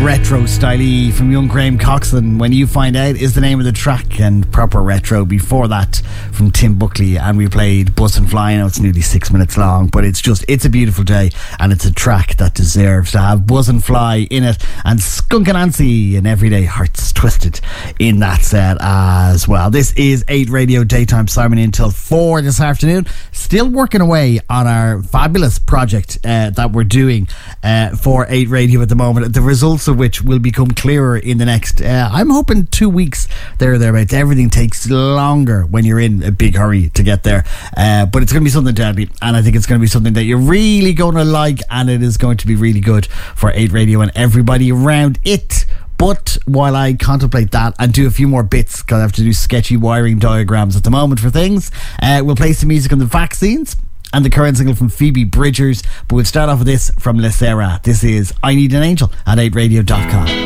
Retro Styley from young Graham Coxon, When You Find Out, is the name of the track, and proper retro before that from Tim Buckley. And we played Buzz and Fly. I know it's nearly 6 minutes long, but it's a beautiful day, and it's a track that deserves to have Buzz and Fly in it, and Skunk Anansie and Everyday Hearts Twisted in that set as well. This is 8 Radio Daytime Simon until 4 this afternoon. Still working away on our fabulous project that we're doing for 8 Radio at the moment, the results of which will become clearer in the next I'm hoping 2 weeks thereabouts. Everything takes longer when you're in a big hurry to get there, but it's going to be something deadly, and I think it's going to be something that you're really going to like, and it is going to be really good for 8 Radio and everybody around it. But while I contemplate that and do a few more bits, because I have to do sketchy wiring diagrams at the moment for things, we'll play some music on the Vaccines and the current single from Phoebe Bridgers. But we'll start off with this from Le Serra. This is I Need an Angel at 8radio.com.